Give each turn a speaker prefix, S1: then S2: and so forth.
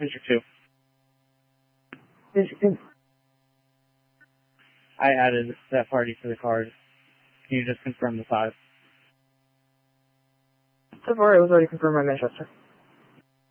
S1: District 2.
S2: District 2.
S1: I added that party to the card. Can you just confirm the 5?
S2: So far, it was already confirmed by Manchester.